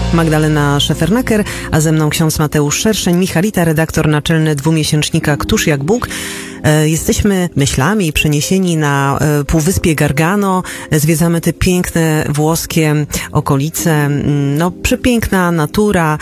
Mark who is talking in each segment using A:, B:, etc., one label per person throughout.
A: Magdalena Szefernaker, a ze mną ksiądz Mateusz Szerszeń, Michalita, redaktor naczelny dwumiesięcznika Któż jak Bóg. Jesteśmy myślami przeniesieni na Półwyspie Gargano. Zwiedzamy te piękne włoskie okolice. No, przepiękna natura.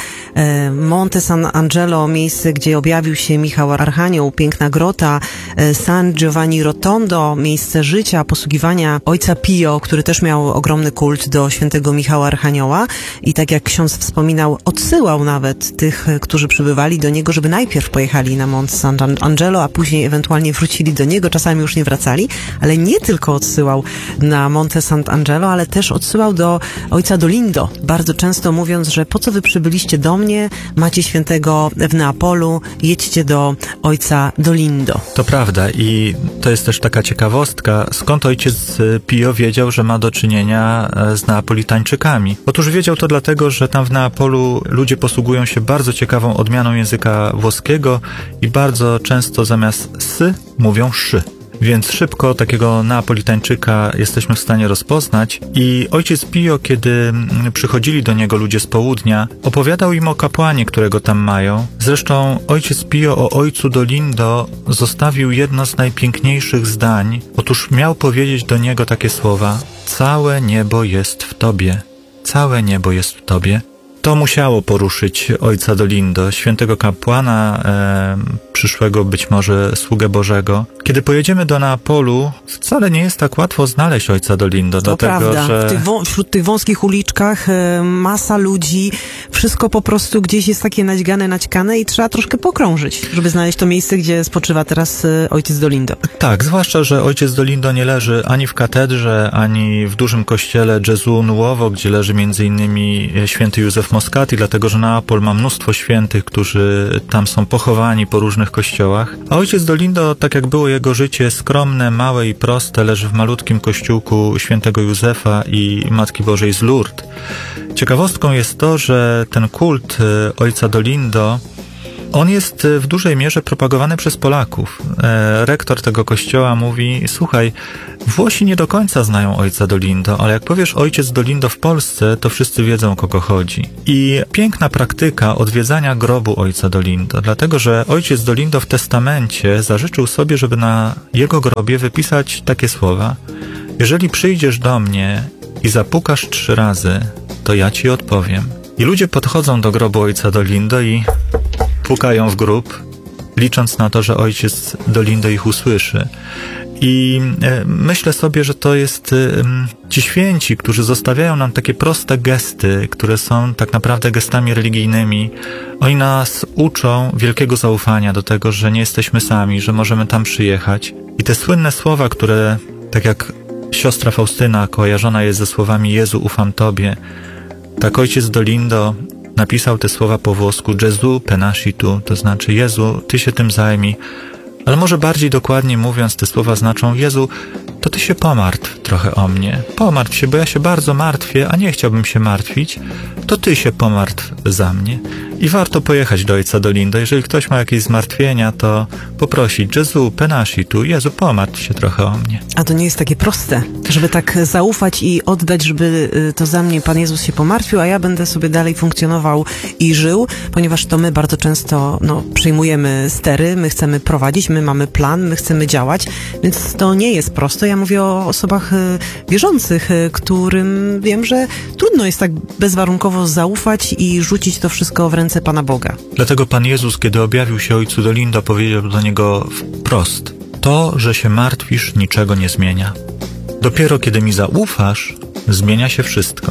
A: Monte San Angelo, miejsce, gdzie objawił się Michał Archanioł, piękna grota. San Giovanni Rotondo, miejsce życia, posługiwania ojca Pio, który też miał ogromny kult do świętego Michała Archanioła. I tak jak ksiądz wspominał, odsyłał nawet tych, którzy przybywali do niego, żeby najpierw pojechali na Monte San Angelo, a później ewentualnie wrócili do niego, czasami już nie wracali, ale nie tylko odsyłał na Monte San Angelo, ale też odsyłał do ojca Dolindo, bardzo często mówiąc, że po co wy przybyliście do mnie, macie świętego w Neapolu, jedźcie do ojca Dolindo.
B: To prawda i to jest też taka ciekawostka, skąd ojciec Pio wiedział, że ma do czynienia z Neapolitańczykami. Otóż wiedział to dlatego, że tam w Neapolu ludzie posługują się bardzo ciekawą odmianą języka włoskiego i bardzo często zamiast sy mówią szy. Więc szybko takiego Neapolitańczyka jesteśmy w stanie rozpoznać i ojciec Pio, kiedy przychodzili do niego ludzie z południa, opowiadał im o kapłanie, którego tam mają. Zresztą ojciec Pio o ojcu Dolindo zostawił jedno z najpiękniejszych zdań. Otóż miał powiedzieć do niego takie słowa: całe niebo jest w tobie, całe niebo jest w tobie. To musiało poruszyć ojca Dolindo, świętego kapłana, przyszłego być może sługę Bożego. Kiedy pojedziemy do Neapolu, wcale nie jest tak łatwo znaleźć ojca Dolindo.
A: To
B: dlatego,
A: prawda.
B: że
A: Wśród tych wąskich uliczkach masa ludzi, wszystko po prostu gdzieś jest takie naćkane i trzeba troszkę pokrążyć, żeby znaleźć to miejsce, gdzie spoczywa teraz ojciec Dolindo.
B: Tak, zwłaszcza, że ojciec Dolindo nie leży ani w katedrze, ani w dużym kościele Gesù Nuovo, gdzie leży między innymi święty Józef Moscati, dlatego że Neapol ma mnóstwo świętych, którzy tam są pochowani po różnych kościołach. A ojciec Dolindo, tak jak było jego życie, skromne, małe i proste, leży w malutkim kościółku świętego Józefa i Matki Bożej z Lourdes. Ciekawostką jest to, że ten kult ojca Dolindo, on jest w dużej mierze propagowany przez Polaków. Rektor tego kościoła mówi: słuchaj, Włosi nie do końca znają ojca Dolindo, ale jak powiesz ojciec Dolindo w Polsce, to wszyscy wiedzą, o kogo chodzi. I piękna praktyka odwiedzania grobu ojca Dolindo, dlatego że ojciec Dolindo w testamencie zażyczył sobie, żeby na jego grobie wypisać takie słowa: jeżeli przyjdziesz do mnie i zapukasz 3 razy, to ja ci odpowiem. I ludzie podchodzą do grobu ojca Dolindo i pukają w grób, licząc na to, że ojciec Dolindo ich usłyszy. I myślę sobie, że to jest ci święci, którzy zostawiają nam takie proste gesty, które są tak naprawdę gestami religijnymi. Oni nas uczą wielkiego zaufania do tego, że nie jesteśmy sami, że możemy tam przyjechać. I te słynne słowa, które, tak jak siostra Faustyna kojarzona jest ze słowami Jezu, ufam Tobie, tak ojciec Dolindo napisał te słowa po włosku: Gesù penasci tu, to znaczy Jezu, Ty się tym zajmij. Ale może bardziej dokładnie mówiąc, te słowa znaczą: Jezu, to Ty się pomartw trochę o mnie. Pomartw się, bo ja się bardzo martwię, a nie chciałbym się martwić. To Ty się pomartw za mnie. I warto pojechać do ojca Dolindo. Jeżeli ktoś ma jakieś zmartwienia, to poprosić: Gesù penasci tu, Jezu, pomartw się trochę o mnie.
A: A to nie jest takie proste, żeby tak zaufać i oddać, żeby to za mnie Pan Jezus się pomartwił, a ja będę sobie dalej funkcjonował i żył, ponieważ to my bardzo często przejmujemy stery, my chcemy prowadzić, my mamy plan, my chcemy działać, więc to nie jest proste. Ja mówię o osobach wierzących, którym wiem, że trudno jest tak bezwarunkowo zaufać i rzucić to wszystko w ręce Pana Boga.
B: Dlatego Pan Jezus, kiedy objawił się ojcu Dolindo, powiedział do niego wprost: to, że się martwisz, niczego nie zmienia. Dopiero kiedy mi zaufasz, zmienia się wszystko.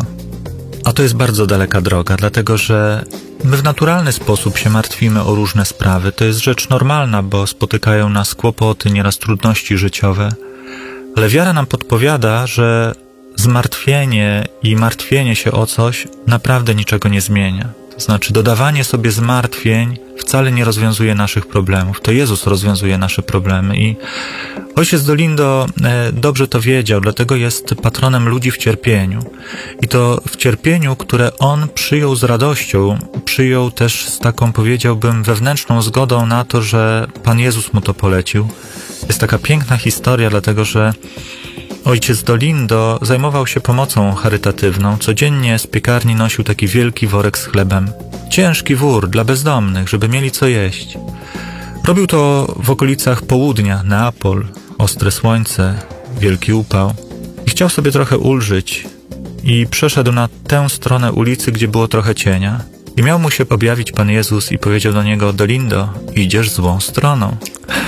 B: A to jest bardzo daleka droga, dlatego że my w naturalny sposób się martwimy o różne sprawy. To jest rzecz normalna, bo spotykają nas kłopoty, nieraz trudności życiowe. Ale wiara nam podpowiada, że zmartwienie i martwienie się o coś naprawdę niczego nie zmienia. To znaczy dodawanie sobie zmartwień wcale nie rozwiązuje naszych problemów. To Jezus rozwiązuje nasze problemy i ojciec Dolindo dobrze to wiedział, dlatego jest patronem ludzi w cierpieniu. I to w cierpieniu, które on przyjął z radością, przyjął też z taką, powiedziałbym, wewnętrzną zgodą na to, że Pan Jezus mu to polecił. Jest taka piękna historia, dlatego że ojciec Dolindo zajmował się pomocą charytatywną. Codziennie z piekarni nosił taki wielki worek z chlebem. Ciężki wór dla bezdomnych, żeby mieli co jeść. Robił to w okolicach południa, Neapol, ostre słońce, wielki upał. I chciał sobie trochę ulżyć i przeszedł na tę stronę ulicy, gdzie było trochę cienia. I miał mu się objawić Pan Jezus i powiedział do niego: Dolindo, idziesz złą stroną.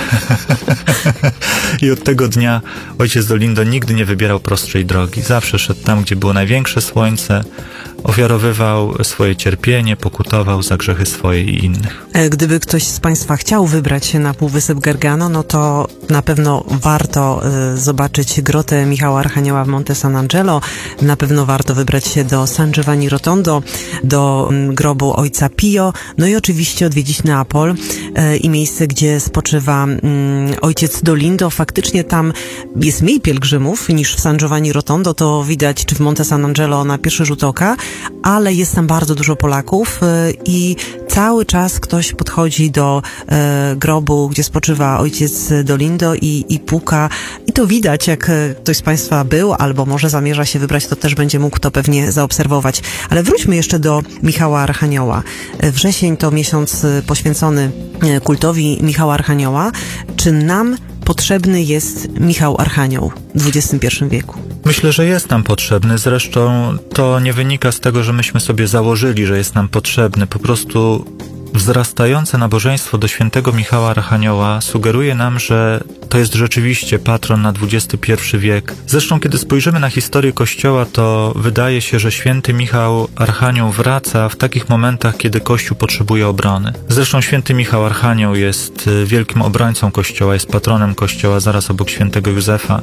B: I od tego dnia ojciec Dolindo nigdy nie wybierał prostszej drogi. Zawsze szedł tam, gdzie było największe słońce, ofiarowywał swoje cierpienie, pokutował za grzechy swoje i innych.
A: Gdyby ktoś z Państwa chciał wybrać się na Półwysep Gargano, no to na pewno warto zobaczyć grotę Michała Archanioła w Monte San Angelo. Na pewno warto wybrać się do San Giovanni Rotondo, do grobu ojca Pio, no i oczywiście odwiedzić Neapol i miejsce, gdzie spoczywa ojciec Dolindo. Faktycznie tam jest mniej pielgrzymów niż w San Giovanni Rotondo, to widać, czy w Monte San Angelo na pierwszy rzut oka, ale jest tam bardzo dużo Polaków i cały czas ktoś podchodzi do grobu, gdzie spoczywa ojciec Dolindo i puka. I to widać, jak ktoś z Państwa był albo może zamierza się wybrać, to też będzie mógł to pewnie zaobserwować. Ale wróćmy jeszcze do Michała Archanioła. Wrzesień to miesiąc poświęcony kultowi Michała Archanioła. Czy nam potrzebny jest Michał Archanioł w XXI wieku?
B: Myślę, że jest nam potrzebny. Zresztą to nie wynika z tego, że myśmy sobie założyli, że jest nam potrzebny. Po prostu wzrastające nabożeństwo do świętego Michała Archanioła sugeruje nam, że to jest rzeczywiście patron na XXI wiek. Zresztą, kiedy spojrzymy na historię Kościoła, to wydaje się, że święty Michał Archanioł wraca w takich momentach, kiedy Kościół potrzebuje obrony. Zresztą święty Michał Archanioł jest wielkim obrońcą Kościoła, jest patronem Kościoła zaraz obok świętego Józefa.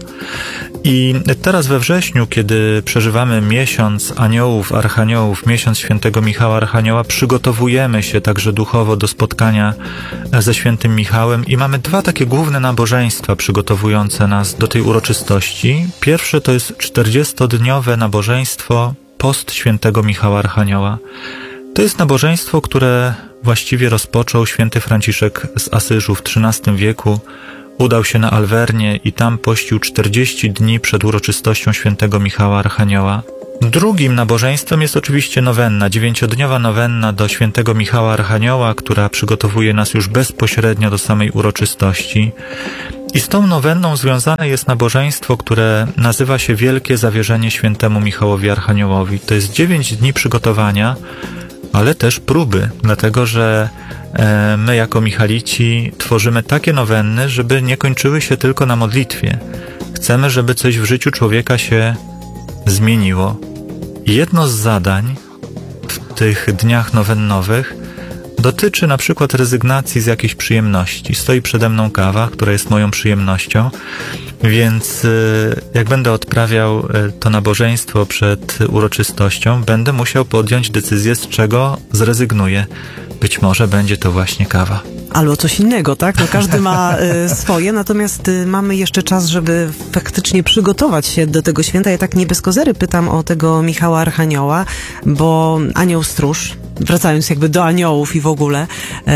B: I teraz we wrześniu, kiedy przeżywamy miesiąc aniołów, archaniołów, miesiąc świętego Michała Archanioła, przygotowujemy się także duchowo do spotkania ze świętym Michałem i mamy dwa takie główne nabożeństwa przygotowujące nas do tej uroczystości. Pierwsze to jest 40-dniowe nabożeństwo post świętego Michała Archanioła. To jest nabożeństwo, które właściwie rozpoczął święty Franciszek z Asyżu w XIII wieku. Udał się na Alwernię i tam pościł 40 dni przed uroczystością świętego Michała Archanioła. Drugim nabożeństwem jest oczywiście nowenna, 9-dniowa nowenna do świętego Michała Archanioła, która przygotowuje nas już bezpośrednio do samej uroczystości. I z tą nowenną związane jest nabożeństwo, które nazywa się Wielkie Zawierzenie świętemu Michałowi Archaniołowi. To jest 9 dni przygotowania, ale też próby, dlatego że my jako Michalici tworzymy takie nowenny, żeby nie kończyły się tylko na modlitwie. Chcemy, żeby coś w życiu człowieka się zmieniło. I jedno z zadań w tych dniach nowennowych dotyczy na przykład rezygnacji z jakiejś przyjemności. Stoi przede mną kawa, która jest moją przyjemnością, więc jak będę odprawiał to nabożeństwo przed uroczystością, będę musiał podjąć decyzję, z czego zrezygnuję. Być może będzie to właśnie kawa.
A: Albo coś innego, tak? No każdy ma swoje, natomiast mamy jeszcze czas, żeby faktycznie przygotować się do tego święta. Ja tak nie bez kozery pytam o tego Michała Archanioła, bo anioł stróż, wracając jakby do aniołów i w ogóle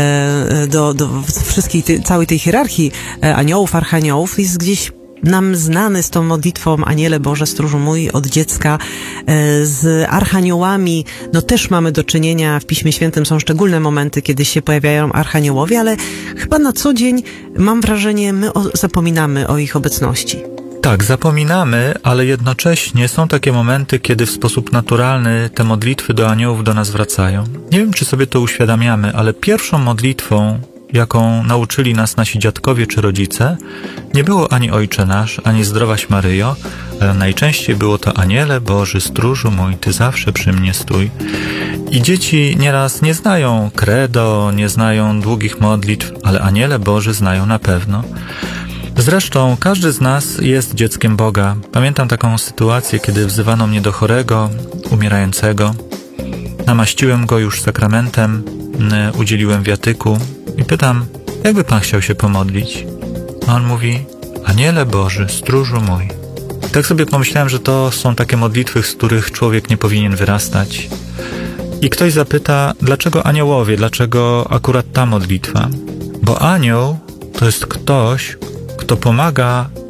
A: do wszystkiej, całej tej hierarchii aniołów, archaniołów, jest gdzieś nam znany z tą modlitwą Aniele Boże, stróżu mój od dziecka. Z archaniołami, no też mamy do czynienia, w Piśmie Świętym są szczególne momenty, kiedy się pojawiają archaniołowie, ale chyba na co dzień, mam wrażenie, my zapominamy o ich obecności.
B: Tak, zapominamy, ale jednocześnie są takie momenty, kiedy w sposób naturalny te modlitwy do aniołów do nas wracają. Nie wiem, czy sobie to uświadamiamy, ale pierwszą modlitwą, jaką nauczyli nas nasi dziadkowie czy rodzice, nie było ani Ojcze Nasz, ani Zdrowaś Maryjo, ale najczęściej było to Aniele Boży, stróżu mój, Ty zawsze przy mnie stój. I dzieci nieraz nie znają credo, nie znają długich modlitw, ale Aniele Boży znają na pewno. Zresztą każdy z nas jest dzieckiem Boga. Pamiętam taką sytuację, kiedy wzywano mnie do chorego, umierającego. Namaściłem go już sakramentem, udzieliłem wiatyku i pytam, jakby Pan chciał się pomodlić? A on mówi, Aniele Boży, stróżu mój. Tak sobie pomyślałem, że to są takie modlitwy, z których człowiek nie powinien wyrastać. I ktoś zapyta, dlaczego aniołowie, dlaczego akurat ta modlitwa? Bo anioł to jest ktoś, kto pomaga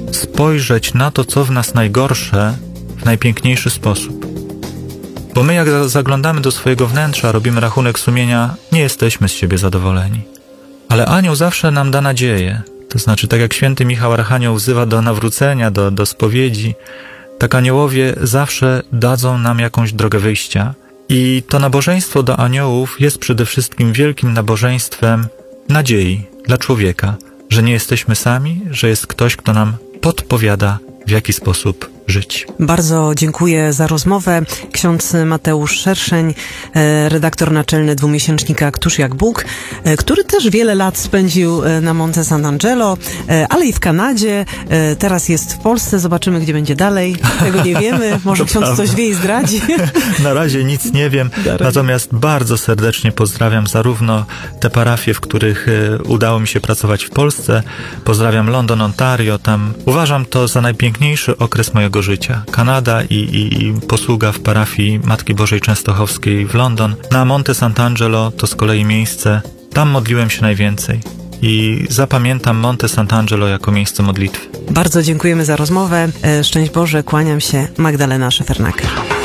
B: spojrzeć na to, co w nas najgorsze, w najpiękniejszy sposób. Bo my, jak zaglądamy do swojego wnętrza, robimy rachunek sumienia, nie jesteśmy z siebie zadowoleni. Ale anioł zawsze nam da nadzieję. To znaczy, tak jak święty Michał Archanioł wzywa do nawrócenia, do spowiedzi, tak aniołowie zawsze dadzą nam jakąś drogę wyjścia. I to nabożeństwo do aniołów jest przede wszystkim wielkim nabożeństwem nadziei dla człowieka, że nie jesteśmy sami, że jest ktoś, kto nam podpowiada, w jaki sposób żyć.
A: Bardzo dziękuję za rozmowę. Ksiądz Mateusz Szerszeń, redaktor naczelny dwumiesięcznika Któż jak Bóg, który też wiele lat spędził na Monte Sant'Angelo, ale i w Kanadzie. Teraz jest w Polsce. Zobaczymy, gdzie będzie dalej. Tego nie wiemy. Może ksiądz
B: prawda.
A: coś wie i zdradzi.
B: Na razie nic nie wiem, natomiast bardzo serdecznie pozdrawiam zarówno te parafie, w których udało mi się pracować w Polsce. Pozdrawiam London, Ontario. Tam uważam to za najpiękniejszy okres mojego życia. Kanada i posługa w parafii Matki Bożej Częstochowskiej w London. Na Monte Sant'Angelo to z kolei miejsce, tam modliłem się najwięcej. I zapamiętam Monte Sant'Angelo jako miejsce modlitwy.
A: Bardzo dziękujemy za rozmowę. Szczęść Boże, kłaniam się. Magdalena Szefernaker.